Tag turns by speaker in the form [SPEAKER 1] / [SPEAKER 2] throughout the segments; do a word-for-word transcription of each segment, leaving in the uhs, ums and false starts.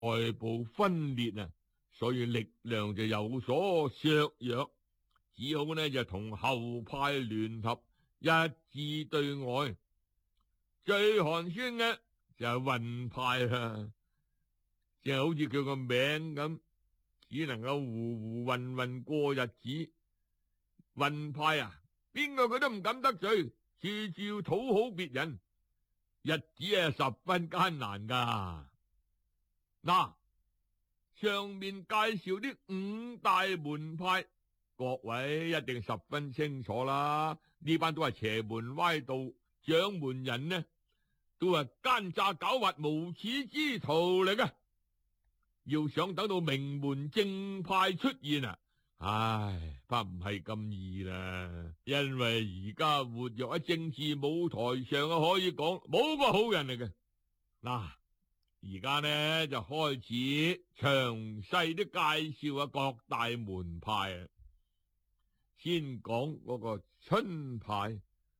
[SPEAKER 1] 內部分裂啊，所以力量就有所削弱，只好呢就同後派聯合，一致對外。最寒酸嘅就係運派啦，就好似佢個名咁，只能夠糊糊混混過日子。運派啊，邊個佢都唔敢得罪，處處要討好別人，日子係十分艱難噶。嗱，上面介紹啲五大門派，各位一定十分清楚啦。呢班都係邪門歪道，掌門人呢都係奸詐狡猾無恥之徒嚟嘅。要想等到名門正派出現啊，唉，怕唔係咁易啦。因為而家活躍喺政治舞台上啊，可以講冇個好人嚟嘅。嗱，而家呢就開始詳細啲介紹下各大門派啊。先講嗰個春派，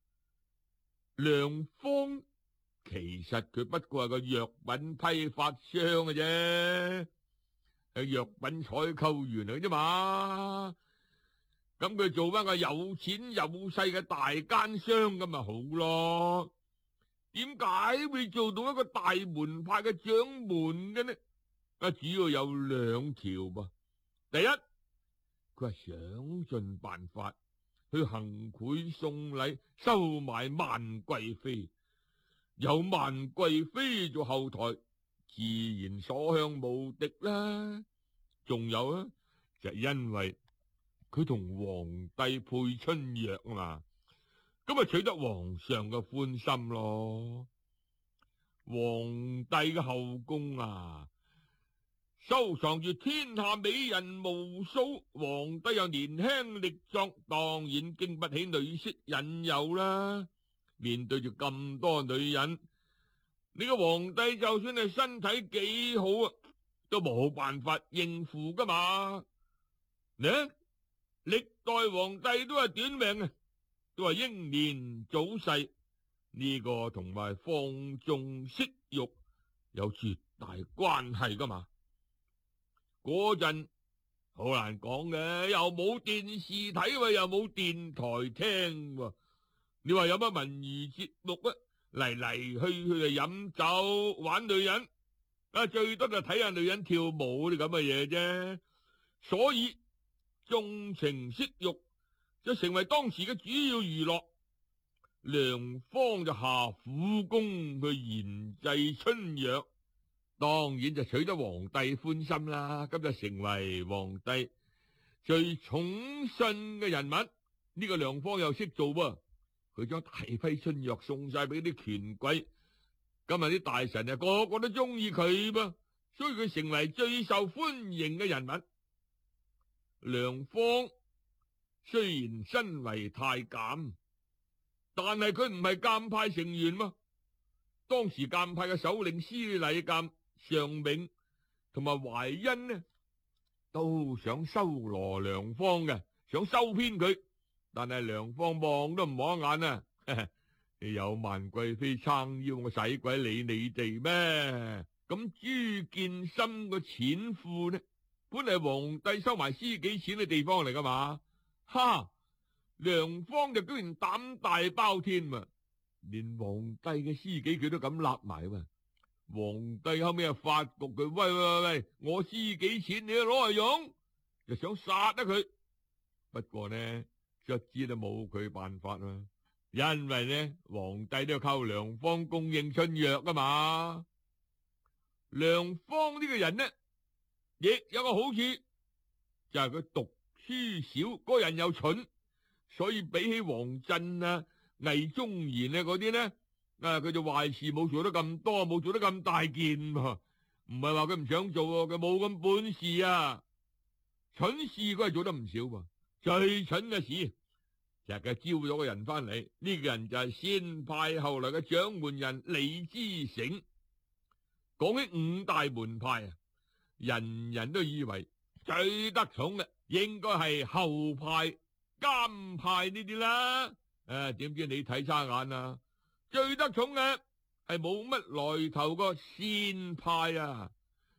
[SPEAKER 1] 梁方。其實佢不過係個藥品批發商嘅啫，係藥品採購員嚟啫嘛。咁佢做翻個有錢有勢嘅大奸商咁咪好咯？點解會做到一個大門派嘅掌門嘅呢？啊，主要有兩條噃。第一，佢係想盡辦法去行賄送禮，收買萬貴妃。有萬貴妃做後台，自然所向無敵啦。仲有啊，就係因為佢同皇帝配春藥啊嘛，咁咪取得皇上嘅歡心咯。皇帝嘅後宮啊，收藏住天下美人無數，皇帝又年輕力壯，當然經不起女色引誘啦。面對住咁多女人，你個皇帝就算係身體幾好啊，都冇辦法應付噶嘛。呢，歷代皇帝都係短命啊，都係英年早逝。呢個同埋放縱色欲有絕大關係噶嘛。嗰陣好難講嘅，又冇電視睇喎，又冇電台聽喎。你話有乜文娛節目啊？嚟嚟去去就飲酒玩女人，啊最多就睇下女人跳舞啲咁嘅嘢啫。所以縱情色欲就成為當時嘅主要娛樂。梁方就下苦功去研製春藥，當然就取得皇帝歡心啦。咁就成為皇帝最寵信嘅人物。呢個梁方又識做噃。佢將大批春藥送晒俾啲權貴，今日啲大臣啊個個都中意佢噃，所以佢成為最受歡迎嘅人物。梁方雖然身為太監，但係佢唔係監派成員嘛。當時監派嘅首領司禮監尚銘同埋懷恩呢，都想收羅梁方嘅，想收編佢。但係梁方望都唔望一眼啊！你有萬貴妃撐腰，我使鬼理你哋咩？咁朱見深個錢庫呢，本嚟皇帝收埋私己錢嘅地方嚟噶嘛？哈！梁方就居然膽大包天啊，連皇帝嘅私己佢都敢揦埋喎。皇帝後尾又發覺佢，喂喂喂，我私己錢你都攞嚟用，就想殺得佢。不過呢，卒之都冇佢辦法啦，因為呢皇帝都要靠梁方供應春藥啊嘛。梁方呢個人呢，亦有個好處，就係佢讀書少，個人又蠢，所以比起王振啊、魏忠賢啊嗰啲呢，啊佢就壞事冇做得咁多，冇做得咁大件，唔係話佢唔想做，佢冇咁本事啊，蠢事佢係做得唔少噃。最蠢嘅事就係佢招咗個人翻嚟，呢個人就係先派後來嘅掌門人李之成。講起五大門派啊，人人都以為最得寵嘅應該係後派、監派呢啲啦。誒、啊，點知你睇差眼啊？最得寵嘅係冇乜來頭個先派啊！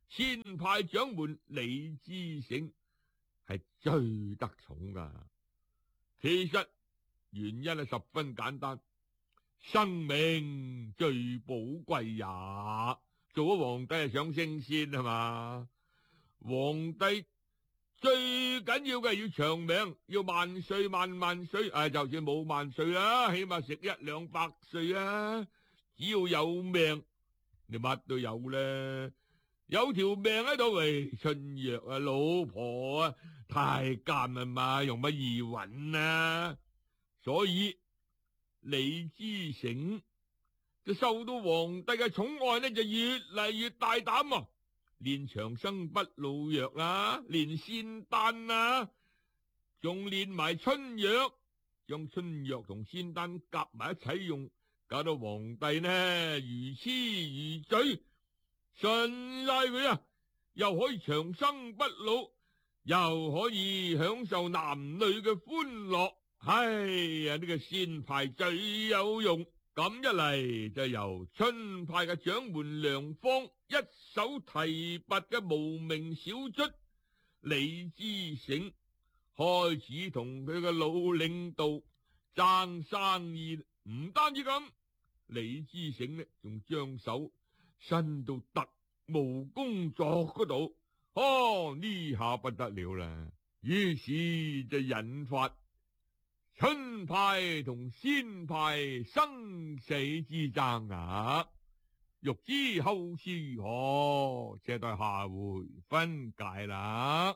[SPEAKER 1] 先派掌門李之醒係最得寵噶。其實原因係十分簡單，生命最寶貴也。做咗皇帝係想升仙係嘛？皇帝最緊要嘅係要長命，要萬歲萬萬歲。誒、啊，就算冇萬歲啦，起碼食一兩百歲啊！只要有命，你乜都有啦。有條命喺度，喂，春藥啊，老婆啊，太監啊嘛，用乜易揾啊？所以李之醒就受到皇帝嘅寵愛呢，就越嚟越大膽啊！練長生不老藥啦，練仙丹啊，仲練埋春藥，將春藥同仙丹夾埋一齊用，搞到皇帝呢如痴如醉，信晒佢啊！又可以長生不老，又可以享受男女嘅歡樂。唉呀，呢個仙牌最有用。咁一嚟就由春派嘅掌門梁方一手提拔嘅無名小卒李之醒，開始同佢嘅老領導爭生意。唔單止咁，李之醒呢仲將手伸到特務工作嗰度。哦，呢下不得了啦！於是就引發春派同仙派生死之爭啊！欲知後事如何，且待下回分解啦。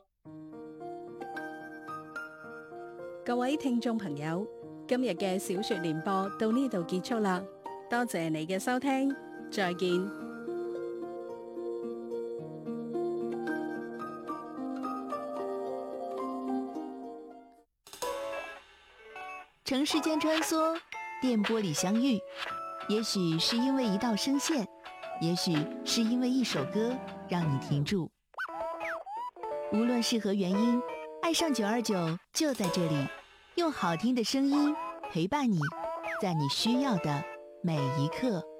[SPEAKER 2] 各位聽眾朋友，今日嘅小說聯播到呢度結束啦，多謝你嘅收聽，再見。
[SPEAKER 3] 城市间穿梭，电波里相遇，也许是因为一道声线，也许是因为一首歌让你停住。无论是何原因，爱上九二九就在这里，用好听的声音陪伴你，在你需要的每一刻。